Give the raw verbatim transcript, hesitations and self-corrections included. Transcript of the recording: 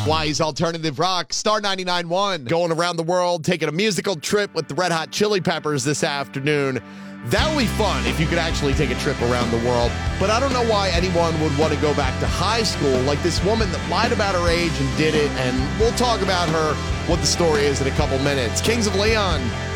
Hawaii's Alternative Rock, Star ninety-nine point one. Going around the world, taking a musical trip with the Red Hot Chili Peppers this afternoon. That would be fun if you could actually take a trip around the world. But I don't know why anyone would want to go back to high school like this woman that lied about her age and did it. And we'll talk about her, what the story is in a couple minutes. Kings of Leon.